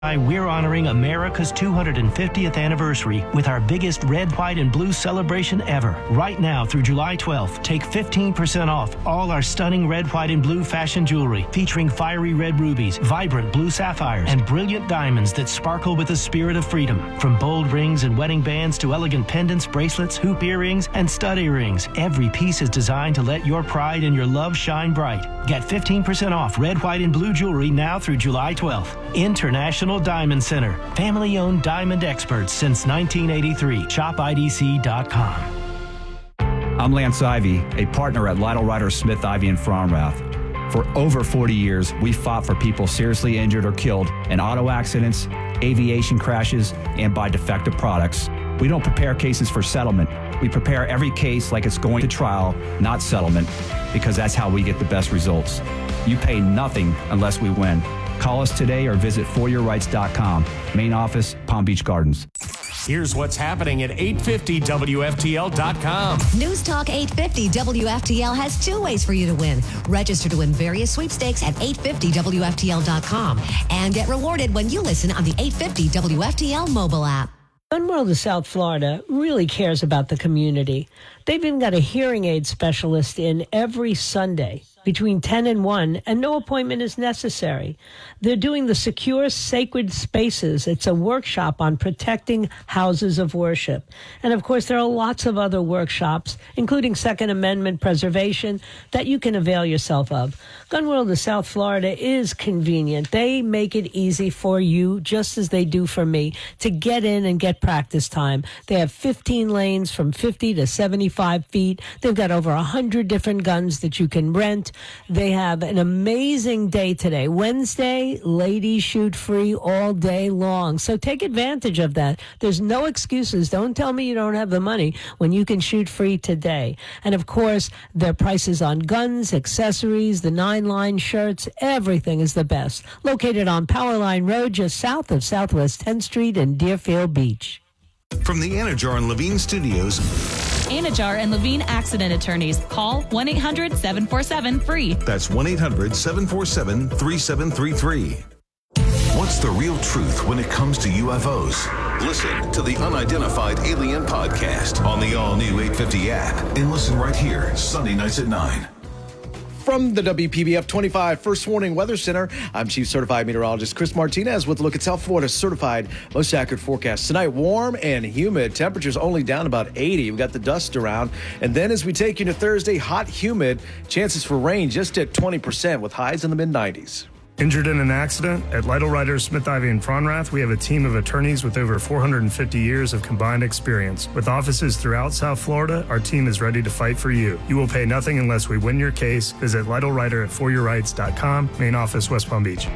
We're honoring America's 250th anniversary with our biggest red, white, and blue celebration ever. Right now through July 12th, take 15% off all our stunning red, white, and blue fashion jewelry featuring fiery red rubies, vibrant blue sapphires, and brilliant diamonds that sparkle with the spirit of freedom. From bold rings and wedding bands to elegant pendants, bracelets, hoop earrings, and stud earrings, every piece is designed to let your pride and your love shine bright. Get 15% off red, white, and blue jewelry now through July 12th. International Diamond Center. Family-owned diamond experts since 1983. ShopIDC.com. I'm Lance Ivy, a partner at Lytle Ryder Smith Ivy in Fromrath. For over 40 years, we fought for people seriously injured or killed in auto accidents, aviation crashes, and by defective products. We don't prepare cases for settlement. We prepare every case like it's going to trial, not settlement, because that's how we get the best results. You pay nothing unless we win. Call us today or visit foryourrights.com. Main office, Palm Beach Gardens. Here's what's happening at 850WFTL.com. News Talk 850 WFTL has two ways for you to win. Register to win various sweepstakes at 850WFTL.com and get rewarded when you listen on the 850 WFTL mobile app. Gun World of South Florida really cares about the community. They've even got a hearing aid specialist in every Sunday between 10 and 1, and no appointment is necessary. They're doing the Secure Sacred Spaces. It's a workshop on protecting houses of worship. And, of course, there are lots of other workshops, including Second Amendment preservation, that you can avail yourself of. Gun World of South Florida is convenient. They make it easy for you, just as they do for me, to get in and get practice time. They have 15 lanes from 50 to 75 feet. They've got over 100 different guns that you can rent. They have an amazing day today. Wednesday, ladies shoot free all day long. So take advantage of that. There's no excuses. Don't tell me you don't have the money when you can shoot free today. And, of course, their prices on guns, accessories, the 9-line shirts, everything is the best. Located on Powerline Road, just south of Southwest 10th Street in Deerfield Beach. From the Anajar and Levine Studios. Anajar and Levine Accident Attorneys. Call 1-800-747-FREE. That's 1-800-747-3733. What's the real truth when it comes to UFOs? Listen to the Unidentified Alien Podcast on the all-new 850 app. And listen right here, Sunday nights at 9. From the WPBF 25 First Warning Weather Center, I'm Chief Certified Meteorologist Chris Martinez with a look at South Florida's certified most accurate forecast. Tonight, warm and humid. Temperatures only down about 80. We've got the dust around. And then as we take you to Thursday, hot, humid. Chances for rain just at 20% with highs in the mid-90s. Injured in an accident? At Lytle Ryder Smith Ivy in Fromrath, we have a team of attorneys with over 450 years of combined experience. With offices throughout South Florida, our team is ready to fight for you. You will pay nothing unless we win your case. Visit Lytle Ryder at foryourrights.com. Main office, West Palm Beach.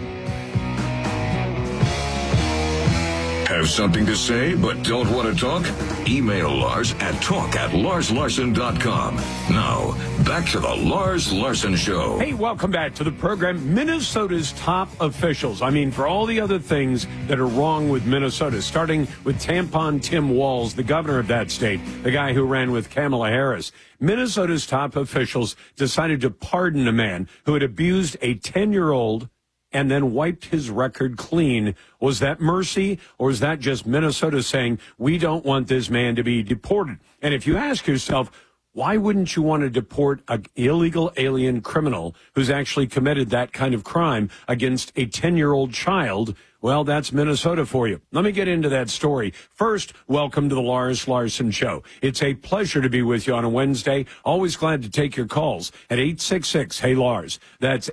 Have something to say but don't want to talk? Email Lars at talk@larslarson.com. Now, back to the Lars Larson Show. Hey, welcome back to the program. Minnesota's top officials. I mean, for all the other things that are wrong with Minnesota, starting with Tampon Tim Walz, the governor of that state, the guy who ran with Kamala Harris. Minnesota's top officials decided to pardon a man who had abused a 10-year-old and then wiped his record clean. Was that mercy, or is that just Minnesota saying, we don't want this man to be deported? And if you ask yourself, why wouldn't you want to deport an illegal alien criminal who's actually committed that kind of crime against a 10-year-old child? Well, that's Minnesota for you. Let me get into that story. First, welcome to the Lars Larson Show. It's a pleasure to be with you on a Wednesday. Always glad to take your calls at 866-HEY-LARS. That's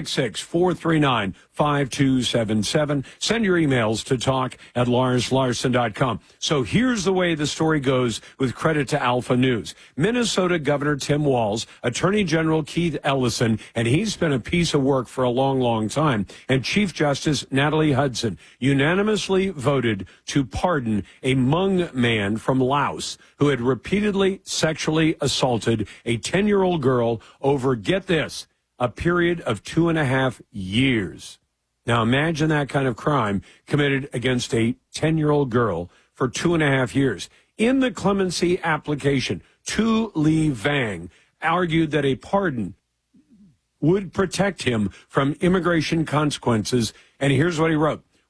866-439-5277. Send your emails to talk@larslarson.com. So here's the way the story goes with credit to Alpha News. Minnesota Governor Tim Walz, Attorney General Keith Ellison, and he's been a piece of work for a long, long time, and Chief Justice Natalie Hudson unanimously voted to pardon a Hmong man from Laos who had repeatedly sexually assaulted a 10-year-old girl over, get this, a period of 2.5 years. Now imagine that kind of crime committed against a 10-year-old girl for 2.5 years. In the clemency application, Tu Lee Vang argued that a pardon would protect him from immigration consequences. And here's what he wrote.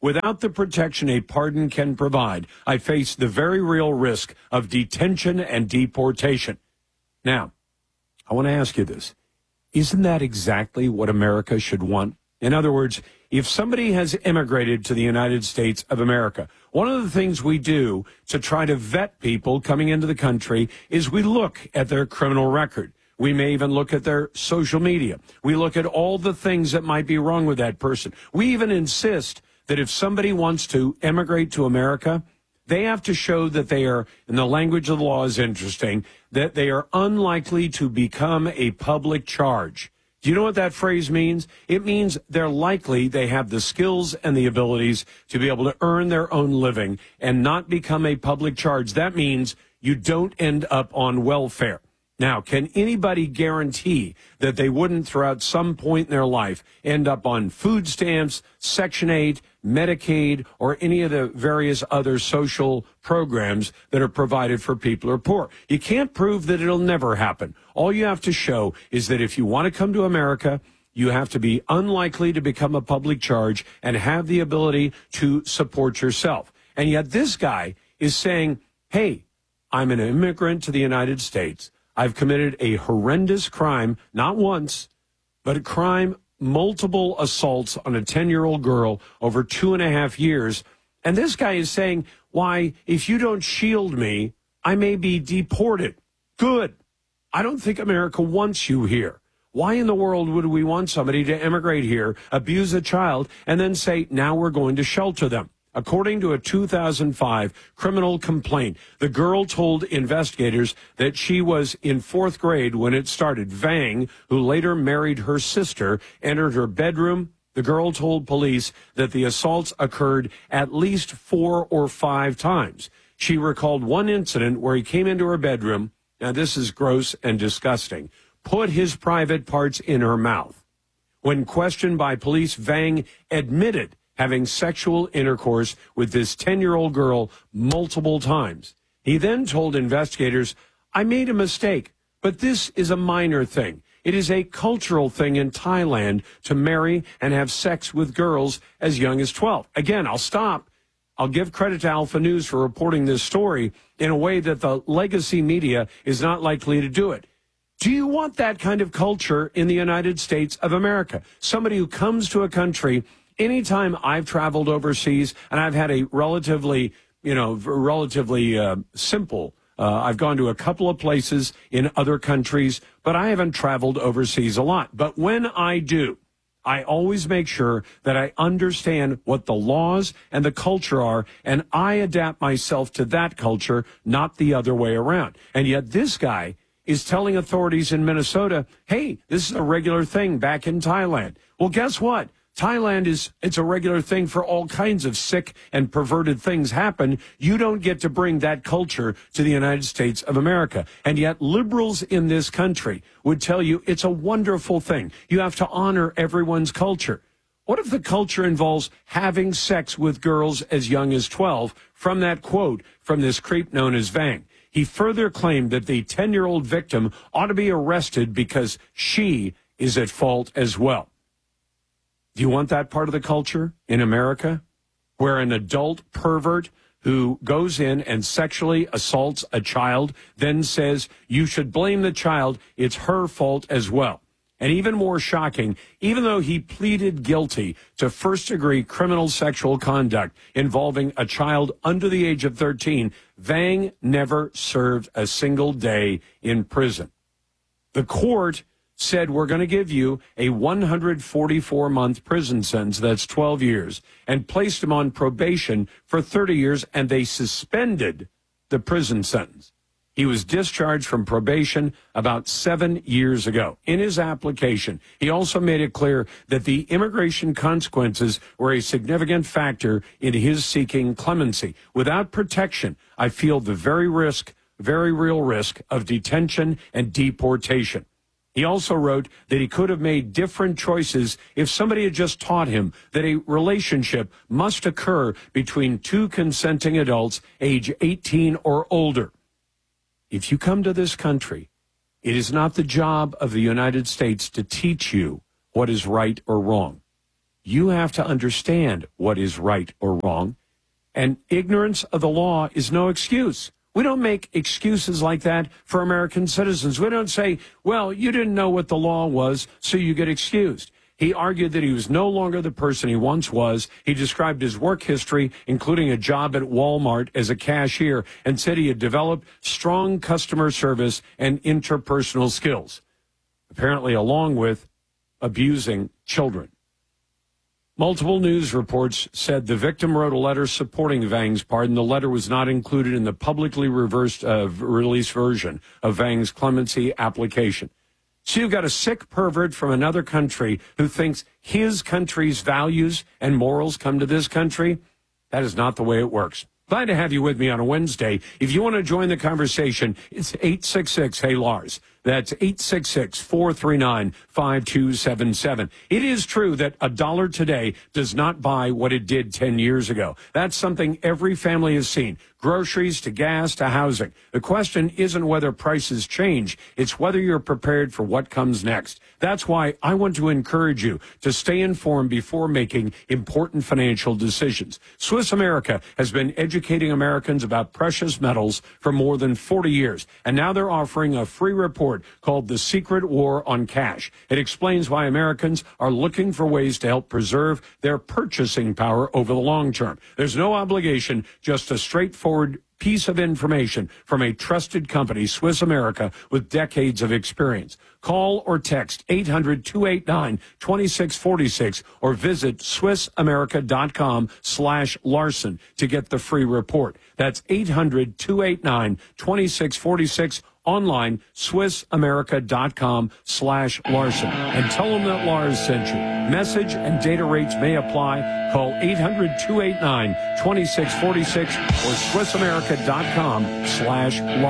without the protection a pardon can provide, I face the very real risk of detention and deportation. Now, I want to ask you this. Isn't that exactly what America should want? In other words, if somebody has immigrated to the United States of America, one of the things we do to try to vet people coming into the country is we look at their criminal record. We may even look at their social media. We look at all the things that might be wrong with that person. We even insist that if somebody wants to immigrate to America, they have to show that they are, and the language of the law is interesting, that they are unlikely to become a public charge. Do you know what that phrase means? It means they're likely, they have the skills and the abilities to be able to earn their own living and not become a public charge. That means you don't end up on welfare. Now, can anybody guarantee that they wouldn't, throughout some point in their life, end up on food stamps, Section 8, Medicaid, or any of the various other social programs that are provided for people who are poor? You can't prove that it'll never happen. All you have to show is that if you want to come to America, you have to be unlikely to become a public charge and have the ability to support yourself. And yet this guy is saying, hey, I'm an immigrant to the United States. I've committed a horrendous crime, not once, but a crime, multiple assaults on a 10-year-old girl over 2.5 years. And this guy is saying, why, if you don't shield me, I may be deported. Good. I don't think America wants you here. Why in the world would we want somebody to immigrate here, abuse a child, and then say, now we're going to shelter them? According to a 2005 criminal complaint, the girl told investigators that she was in 4th grade when it started. Vang, who later married her sister, entered her bedroom. The girl told police that the assaults occurred at least 4 or 5 times. She recalled one incident where he came into her bedroom. Now, this is gross and disgusting. Put his private parts in her mouth. When questioned by police, Vang admitted having sexual intercourse with this 10-year-old girl multiple times. He then told investigators, I made a mistake, but this is a minor thing. It is a cultural thing in Thailand to marry and have sex with girls as young as 12. Again, I'll stop. I'll give credit to Alpha News for reporting this story in a way that the legacy media is not likely to do it. Do you want that kind of culture in the United States of America? Somebody who comes to a country. Anytime I've traveled overseas, and I've had a relatively simple, I've gone to a couple of places in other countries, but I haven't traveled overseas a lot. But when I do, I always make sure that I understand what the laws and the culture are, and I adapt myself to that culture, not the other way around. And yet this guy is telling authorities in Minnesota, hey, this is a regular thing back in Thailand. Well, guess what? Thailand it's a regular thing for all kinds of sick and perverted things happen. You don't get to bring that culture to the United States of America. And yet liberals in this country would tell you it's a wonderful thing. You have to honor everyone's culture. What if the culture involves having sex with girls as young as 12? From that quote from this creep known as Vang. He further claimed that the 10-year-old victim ought to be arrested because she is at fault as well. Do you want that part of the culture in America, where an adult pervert who goes in and sexually assaults a child then says you should blame the child, it's her fault as well? And even more shocking, even though he pleaded guilty to first-degree criminal sexual conduct involving a child under the age of 13, Vang never served a single day in prison. The court said, we're going to give you a 144-month prison sentence, that's 12 years, and placed him on probation for 30 years, and they suspended the prison sentence. He was discharged from probation about 7 years ago. In his application, he also made it clear that the immigration consequences were a significant factor in his seeking clemency. Without protection, I feel the very real risk of detention and deportation. He also wrote that he could have made different choices if somebody had just taught him that a relationship must occur between two consenting adults age 18 or older. If you come to this country, it is not the job of the United States to teach you what is right or wrong. You have to understand what is right or wrong. And ignorance of the law is no excuse. We don't make excuses like that for American citizens. We don't say, well, you didn't know what the law was, so you get excused. He argued that he was no longer the person he once was. He described his work history, including a job at Walmart as a cashier, and said he had developed strong customer service and interpersonal skills, apparently along with abusing children. Multiple news reports said the victim wrote a letter supporting Vang's pardon. The letter was not included in the publicly released version of Vang's clemency application. So you've got a sick pervert from another country who thinks his country's values and morals come to this country. That is not the way it works. Glad to have you with me on a Wednesday. If you want to join the conversation, it's 866-HEY-LARS. That's 866-439-5277. It is true that a dollar today does not buy what it did 10 years ago. That's something every family has seen. Groceries to gas to housing. The question isn't whether prices change. It's whether you're prepared for what comes next. That's why I want to encourage you to stay informed before making important financial decisions. Swiss America has been educating Americans about precious metals for more than 40 years, and now they're offering a free report called The Secret War on Cash. It explains why Americans are looking for ways to help preserve their purchasing power over the long term. There's no obligation, just a straightforward piece of information from a trusted company, Swiss America, with decades of experience. Call or text 800-289-2646 or visit SwissAmerica.com/Larson to get the free report. That's 800-289-2646. Online, SwissAmerica.com/Larson. And tell them that Lars sent you. Message and data rates may apply. Call 800-289-2646 or SwissAmerica.com/Larson.